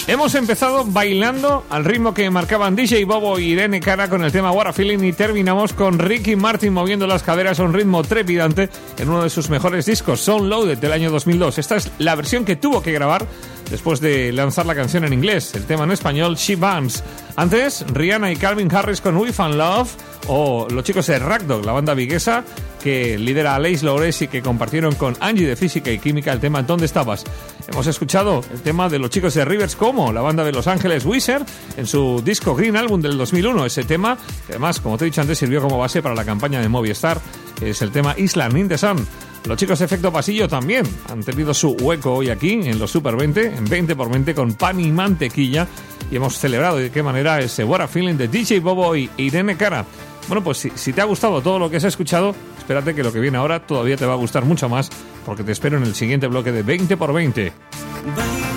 Hemos empezado bailando al ritmo que marcaban DJ Bobo y Irene Cara con el tema What a Feeling y terminamos con Ricky Martin moviendo las caderas a un ritmo trepidante en uno de sus mejores discos, Sound Loaded, del año 2002. Esta es la versión que tuvo que grabar después de lanzar la canción en inglés, el tema en español She Bounce. Antes, Rihanna y Calvin Harris con We Found Love, o los chicos de Ragdog, la banda viguesa que lidera a Lace Lores y que compartieron con Angie de Física y Química el tema ¿Dónde estabas? Hemos escuchado el tema de los chicos de Rivers Como, la banda de Los Ángeles Wizard, en su disco Green Album del 2001. Ese tema, que además, como te he dicho antes, sirvió como base para la campaña de Movistar, es el tema Island in the Sun. Los chicos de Efecto Pasillo también han tenido su hueco hoy aquí en los Super 20, en 20x20 con pan y mantequilla, y hemos celebrado de qué manera ese What a Feeling de DJ Bobo y Irene Cara. Bueno, pues si te ha gustado todo lo que has escuchado, espérate que lo que viene ahora todavía te va a gustar mucho más, porque te espero en el siguiente bloque de 20x20.